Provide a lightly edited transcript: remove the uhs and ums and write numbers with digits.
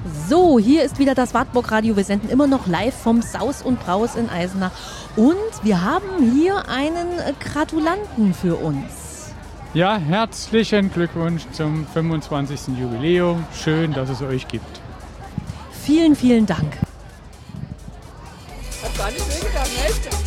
So, hier ist wieder das Wartburg Radio. Wir senden immer noch live vom Saus und Braus in Eisenach. Und wir haben hier einen Gratulanten für uns. Ja, herzlichen Glückwunsch zum 25. Jubiläum. Schön, dass es euch gibt. Vielen, vielen Dank. Hat gar nicht wehgetan, ne?